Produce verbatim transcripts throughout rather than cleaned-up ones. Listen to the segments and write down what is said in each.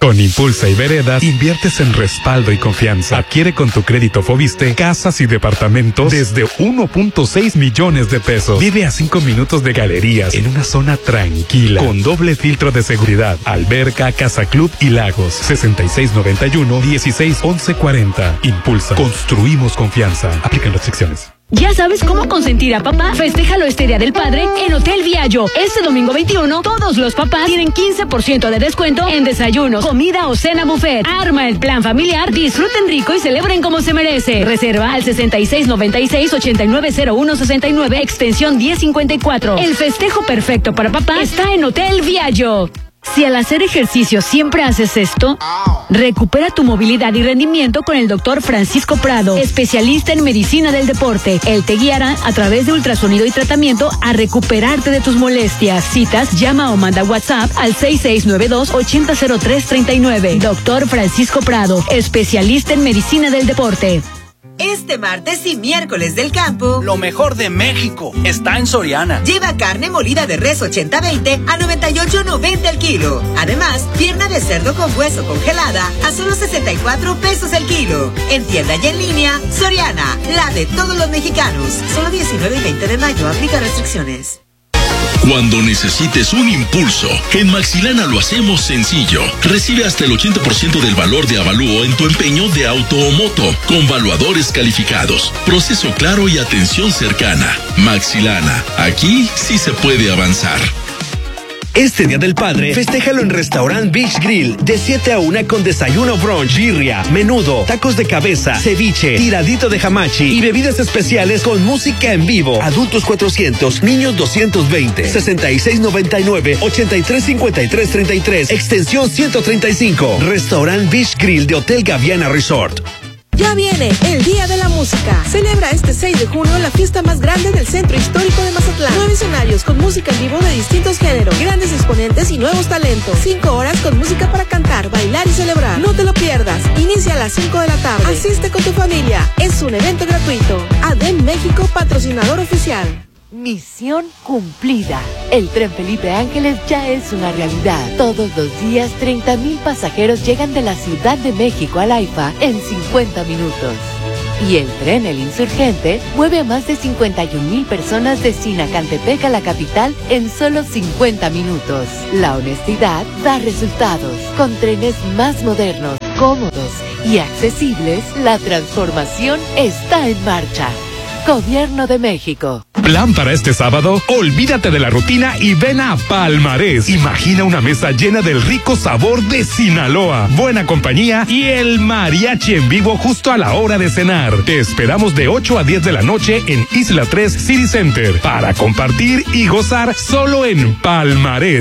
Con Impulsa y Veredas, inviertes en respaldo y confianza. Adquiere con tu crédito Foviste casas y departamentos desde uno punto seis millones de pesos. Vive a cinco minutos de galerías en una zona tranquila, con doble filtro de seguridad, alberca, casa club y lagos. sesenta y seis noventa y uno, dieciséis once cuarenta. Impulsa. Construimos confianza. Aplican restricciones. ¿Ya sabes cómo consentir a papá? Festéjalo este Día del Padre en Hotel Viallo. Este domingo veintiuno, todos los papás tienen quince por ciento de descuento en desayunos, comida o cena buffet. Arma el plan familiar, disfruten rico y celebren como se merece. Reserva al sesenta y seis noventa y seis, ochenta y nueve cero uno sesenta y nueve, extensión diez cincuenta y cuatro. El festejo perfecto para papá está en Hotel Viallo. Si al hacer ejercicio siempre haces esto, recupera tu movilidad y rendimiento con el doctor Francisco Prado, especialista en medicina del deporte. Él te guiará a través de ultrasonido y tratamiento a recuperarte de tus molestias. Citas, llama o manda WhatsApp al seis seis nueve dos, ocho cero cero tres tres nueve. Doctor Francisco Prado, especialista en medicina del deporte. Este martes y miércoles del campo, lo mejor de México está en Soriana. Lleva carne molida de res ochenta veinte a noventa y ocho noventa el kilo. Además, pierna de cerdo con hueso congelada a solo sesenta y cuatro pesos el kilo. En tienda y en línea, Soriana, la de todos los mexicanos. Solo diecinueve y veinte de mayo, aplica restricciones. Cuando necesites un impulso, en Maxilana lo hacemos sencillo. Recibe hasta el ochenta por ciento del valor de avalúo en tu empeño de auto o moto, con valuadores calificados, proceso claro y atención cercana. Maxilana, aquí sí se puede avanzar. Este Día del Padre, festéjalo en Restaurant Beach Grill, de siete a una con desayuno brunch, birria, menudo, tacos de cabeza, ceviche, tiradito de hamachi y bebidas especiales con música en vivo. Adultos cuatrocientos, niños doscientos veinte, sesenta y seis noventa y nueve, ochenta y tres cincuenta y tres treinta y tres, extensión ciento treinta y cinco. Restaurant Beach Grill de Hotel Gaviana Resort. Ya viene el Día de la Música. Celebra este seis de junio la fiesta más grande del Centro Histórico de Mazatlán. Nueve escenarios con música en vivo de distintos géneros, grandes exponentes y nuevos talentos. Cinco horas con música para cantar, bailar y celebrar. No te lo pierdas. Inicia a las cinco de la tarde. Asiste con tu familia. Es un evento gratuito. A D E M México, patrocinador oficial. Misión cumplida. El tren Felipe Ángeles ya es una realidad. Todos los días, treinta mil pasajeros llegan de la Ciudad de México al AIFA en cincuenta minutos. Y el tren El Insurgente mueve a más de cincuenta y un mil personas de Sinacantepec a la capital en solo cincuenta minutos. La honestidad da resultados. Con trenes más modernos, cómodos y accesibles, la transformación está en marcha. Gobierno de México. Plan para este sábado, olvídate de la rutina y ven a Palmarés. Imagina una mesa llena del rico sabor de Sinaloa, buena compañía y el mariachi en vivo justo a la hora de cenar. Te esperamos de ocho a diez de la noche en Isla tres City Center para compartir y gozar solo en Palmarés.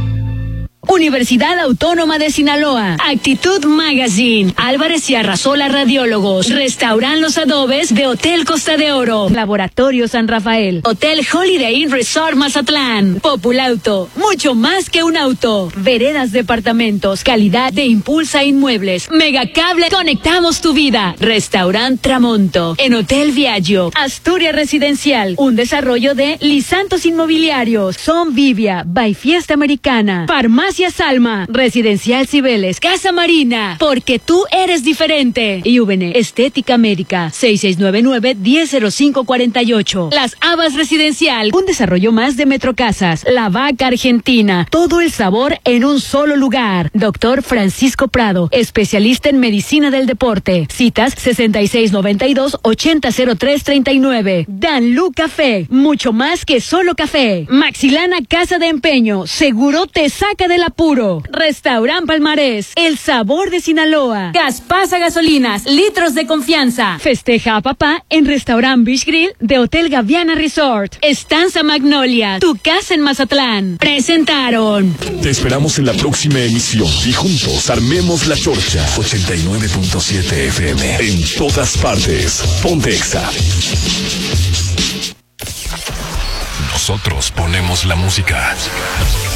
Universidad Autónoma de Sinaloa, Actitud Magazine, Álvarez y Arrasola Radiólogos, Restaurant Los Adobes de Hotel Costa de Oro, Laboratorio San Rafael, Hotel Holiday Inn Resort Mazatlán, Populauto, mucho más que un auto, Veredas Departamentos, calidad de Impulsa Inmuebles, Megacable, conectamos tu vida, Restaurant Tramonto, en Hotel Viaggio, Asturias Residencial, un desarrollo de Lisantos Inmobiliarios, Son Vivia, by Fiesta Americana, Farmacia Salma, Residencial Cibeles, Casa Marina, porque tú eres diferente. Y V N Estética Médica, seis seis nueve nueve, uno cero cero cinco cuatro ocho. Las Habas Residencial, un desarrollo más de Metrocasas. La Vaca Argentina, todo el sabor en un solo lugar. Doctor Francisco Prado, especialista en medicina del deporte. Citas sesenta y seis noventa y dos, ochenta cero tres treinta y nueve. Danlú Café, mucho más que solo café. Maxilana Casa de Empeño, seguro te saca de la apuro. Restaurant Palmarés, el sabor de Sinaloa. Gaspasa Gasolinas, litros de confianza. Festeja a papá en Restaurant Beach Grill de Hotel Gaviana Resort. Estanza Magnolia, tu casa en Mazatlán. Presentaron. Te esperamos en la próxima emisión y juntos armemos la chorcha. ochenta y nueve punto siete F M. En todas partes. Ponte Exa. Nosotros ponemos la música.